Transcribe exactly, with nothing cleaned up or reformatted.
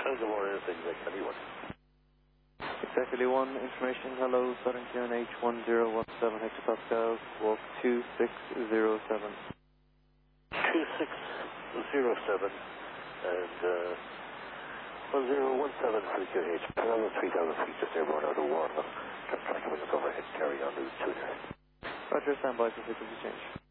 Good morning, this is Executive one. Executive one, information, hello, Southern Q N H one zero one seven hectopascals, walk two six zero seven. two six zero seven and uh, one zero one seven for the Q N H, another three thousand feet just airborne out of Warren. Trying to win us overhead, carry on to the tuner. Roger, standby for frequency change.